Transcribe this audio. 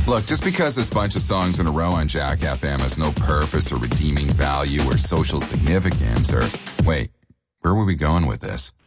Look, just because this bunch of songs in a row on Jack FM has no purpose or redeeming value or social significance or... Wait, where were we going with this?